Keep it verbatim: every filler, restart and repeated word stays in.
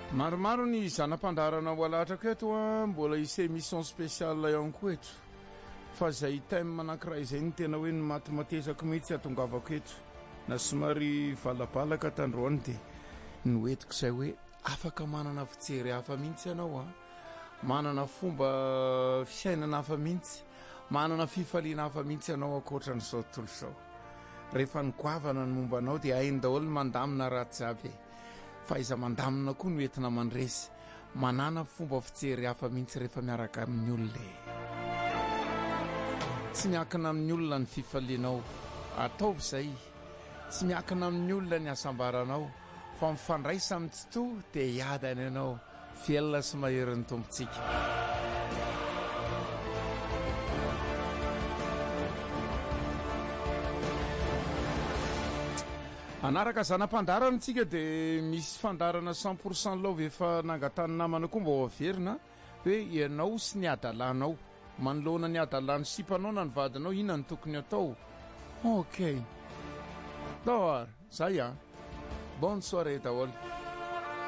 Maromaro ny zanam-pandarana ho alatraka eto a mbola isy émission spéciale ihany koa eto fa zay thème anankiray izay ny tena hoe ny matimatesaka mihitsy atongavako eto na somary valabalaka tandroany dia noetiko izay hoe afaka manana fijery hafa mihitsy ianao a manana fomba fiainana hafa mihitsy manana fifaliana hafa mihitsy ianao ankoatran'izao tontolo izao rehefa nigoavana ny momba anao dia hainy daholo mandamina ratsy aby fa iza mandamina koa no entina mandresy manana fomba fijery hafa mihitsy rehefa miaraka amin'ny olona tsy miakina amin'ny olona ny fifalianao ataovy izay tsy miakina amin'ny olona ny asambaranao fa mifandraisa amin'ny tsitoa dia hiadana ianao fielina sy maherin'ny tompontsika anaraka zanam-pandarana tsika dia misy fandarana cent pourcent love efa nangatany namana koa mba ho averina hoe ianao sy ny adalanao manoloana ny adalany sipanao na ny vadinao ina ny tokony atao ok doar zay a bonne soirée daholo